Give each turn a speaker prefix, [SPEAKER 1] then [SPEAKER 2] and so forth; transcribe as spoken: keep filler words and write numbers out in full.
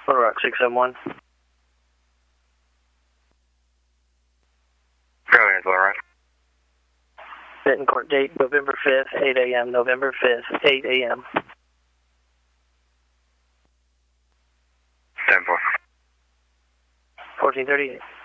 [SPEAKER 1] Little Rock six seven one.
[SPEAKER 2] Go ahead, Little Rock.
[SPEAKER 1] Benton court date November fifth, eight A M November fifth, eight A M
[SPEAKER 2] ten four.
[SPEAKER 1] fourteen thirty-eight.